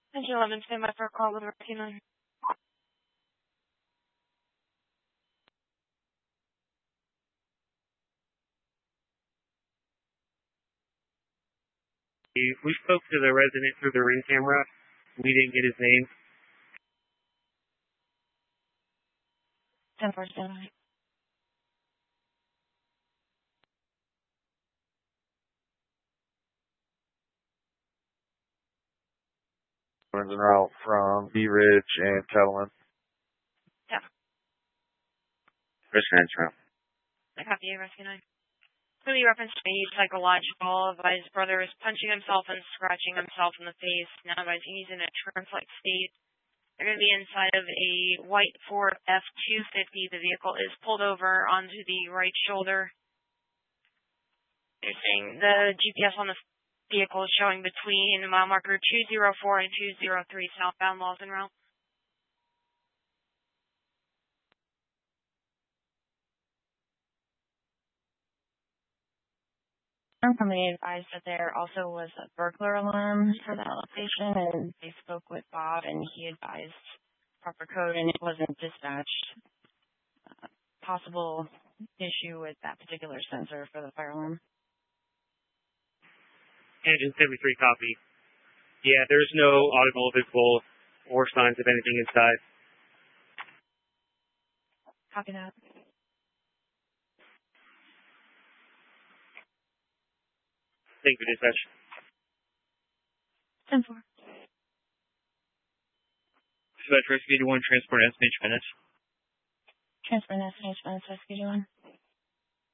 Engine 11, stand by for a call with Rescue 9. We spoke to the resident through the ring camera. We didn't get his name. 10-4, stand by. Runs en route from Bee Ridge and Catalan. Yeah. Rescue 9's route. I copy you, Rescue 9. So he referenced a psychological, advised brother is punching himself and scratching himself in the face. Now advising he's in a trance-like state. They're going to be inside of a white Ford F-250. The vehicle is pulled over onto the right shoulder. They're saying the GPS on the vehicle is showing between mile marker 204 and 203 southbound Lawson route. Our company advised that there also was a burglar alarm for that location, and they spoke with Bob, and he advised proper code, and it wasn't dispatched. Possible issue with that particular sensor for the fire alarm. Engine 73 copy. Yeah, there's no audible, visible, or signs of anything inside. Copy that. Thank you, dispatch. 10-4. Dispatch, Rescue 1, transport estimated minutes. Transfer an estimate, Rescue 1.